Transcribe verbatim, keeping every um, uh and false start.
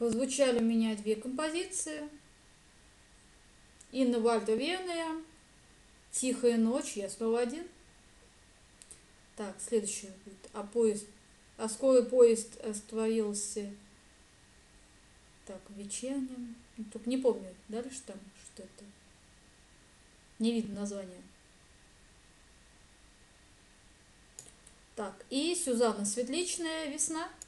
Прозвучали у меня две композиции. Инна Вальтер Вернея, «Тихая ночь», я снова один. Так, следующее будет. А поезд, а скорый поезд остановился. Так, в вечернем. Ну, только не помню дальше там, что это. Не видно название. Так, и Сюзанна Светличная, «Весна».